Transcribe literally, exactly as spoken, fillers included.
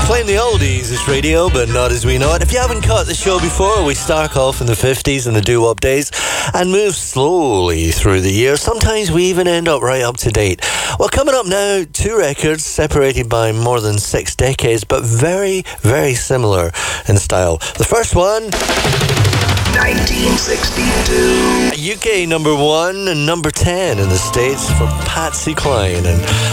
Playing the oldies is radio, but not as we know it. If you haven't caught the show before, we start off in the fifties and the doo-wop days and move slowly through the years. Sometimes we even end up right up to date. Well, coming up now, two records separated by more than six decades, but very, very similar in style. The first one, nineteen sixty-two. U K number one and number ten in the States for Patsy Cline and